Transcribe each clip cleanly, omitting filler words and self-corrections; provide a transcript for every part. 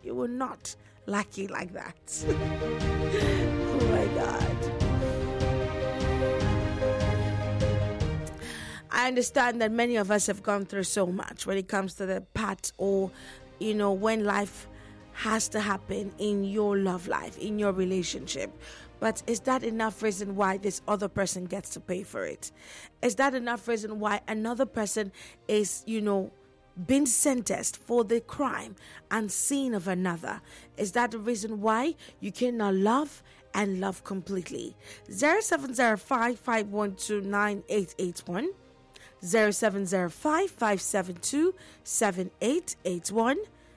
You will not like it like that. Oh my God. I understand that many of us have gone through so much when it comes to the part, or when life has to happen in your love life, in your relationship. But is that enough reason why this other person gets to pay for it? Is that enough reason why another person is, being sentenced for the crime and sin of another? Is that the reason why you cannot love and love completely? 0705-512-9881, 0705-572-7881,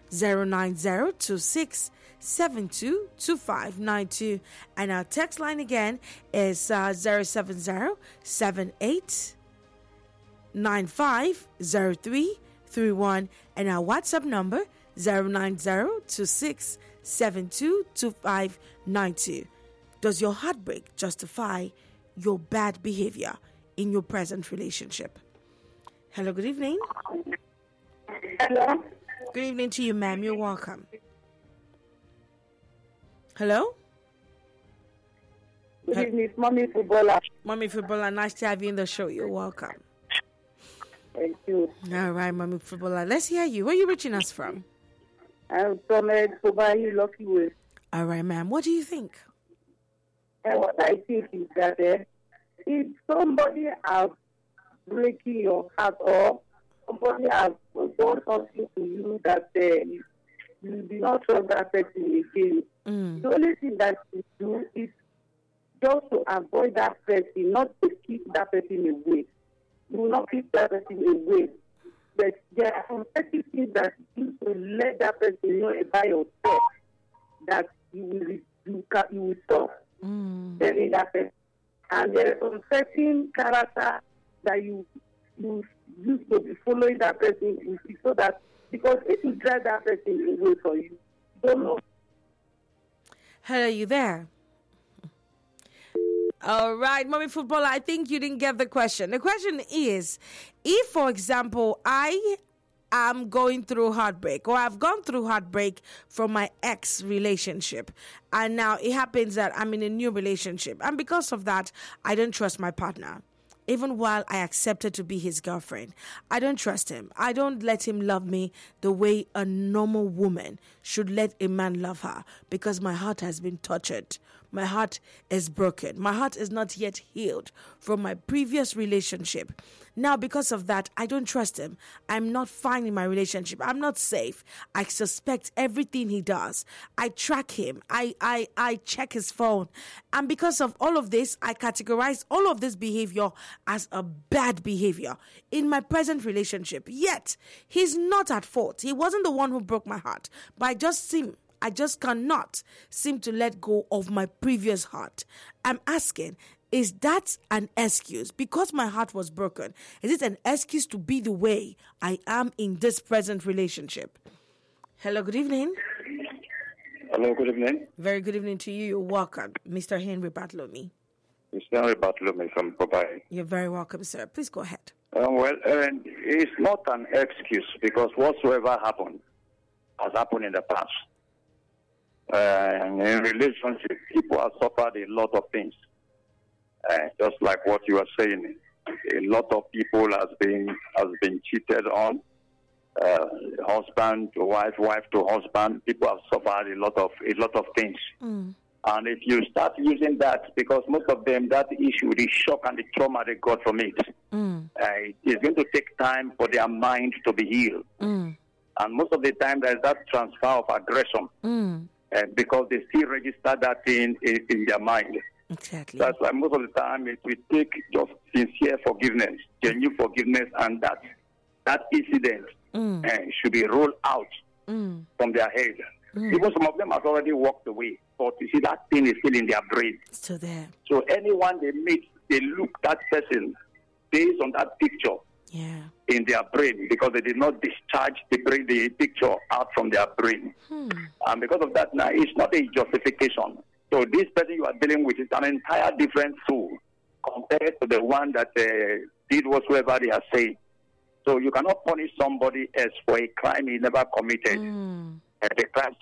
09026722592, and our text line again is 07078950331, and our WhatsApp number 09026722592. Does your heartbreak justify your bad behavior in your present relationship? Hello, good evening. Hello. Good evening to you, ma'am. You're welcome. Hello? Good evening, it's Mommy Footballer. Mommy Footballer, nice to have you in the show. You're welcome. Thank you. All right, Mommy Footballer. Let's hear you. Where are you reaching us from? I'm from Dubai, Lucky Way. All right, ma'am. What do you think? And what I think is that if somebody has breaking your heart, or somebody has done something to you that you do not trust that person again, the only thing that you do is just to avoid that person, not to keep that person away. You will not keep that person away. But there are some certain things that you to let that person know about yourself that you will stop telling that person. And there are some certain character that you used to be following that person so that, because if you drive that person away from you, don't know. Hello, you there? All right, Mommy Footballer, I think you didn't get the question. The question is, if, for example, I am going through heartbreak, or I've gone through heartbreak from my ex relationship, and now it happens that I'm in a new relationship, and because of that, I don't trust my partner. Even while I accepted to be his girlfriend, I don't trust him. I don't let him love me the way a normal woman should let a man love her, because my heart has been tortured. My heart is broken. My heart is not yet healed from my previous relationship. Now, because of that, I don't trust him. I'm not fine in my relationship. I'm not safe. I suspect everything he does. I track him. I check his phone. And because of all of this, I categorize all of this behavior as a bad behavior in my present relationship. Yet, he's not at fault. He wasn't the one who broke my heart. But I just cannot seem to let go of my previous heart. I'm asking, is that an excuse? Because my heart was broken, is it an excuse to be the way I am in this present relationship? Hello, good evening. Hello, good evening. Very good evening to you. You're welcome, Mr. Henry Bartholomew. It's Henry Bartholomew from Dubai. You're very welcome, sir. Please go ahead. It's not an excuse, because whatsoever happened has happened in the past. In relationship, people have suffered a lot of things. Just like what you are saying, a lot of people has been cheated on. Husband to wife, wife to husband. People have suffered a lot of things. And if you start using that, because most of them, that issue, the shock and the trauma they got from it, it's going to take time for their mind to be healed. And most of the time, there's that transfer of aggression. Because they still register that in their mind. Exactly. That's why most of the time it will take just sincere forgiveness, genuine forgiveness, and that incident should be rolled out from their head. Even some of them have already walked away, but you see that thing is still in their brain. Still there. So anyone they meet, they look that person based on that picture. Yeah. In their brain, because they did not discharge the picture out from their brain. And because of that, now it's not a justification. So this person you are dealing with is an entire different soul compared to the one that did whatsoever they are saying. So you cannot punish somebody else for a crime he never committed. The crime